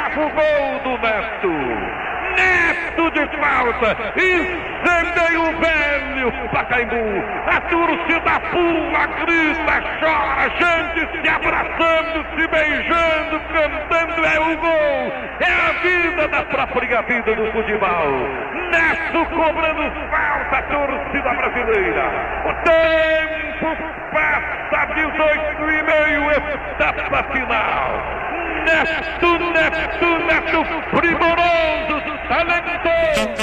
Oitavo gol do Neto. Neto de falta, incendeia o velho Pacaembu. A torcida pula, grita, chora, gente se abraçando, se beijando, cantando. É o gol, é a vida da própria vida do futebol. Neto cobrando falta, a torcida brasileira. O tempo passa, 18,5, etapa final. Neto, primoroso, talentoso.